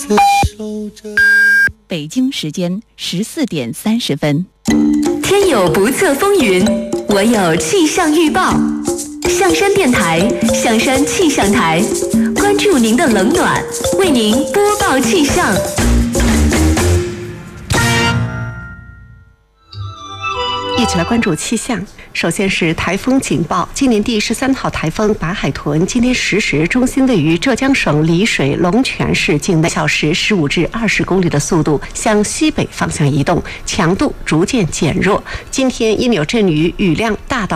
北京时间14点30分。 天有不测风云，我有气象预报。象山电台，象山气象台，关注您的冷暖，为您播报气象。 一起来关注气象。首先是台风警报，今年第13号台风把海豚今天10时中心位于浙江省丽水龙泉市境内，小时15至20公里的速度向西北方向移动，强度逐渐减弱。今天因有阵雨，雨量大到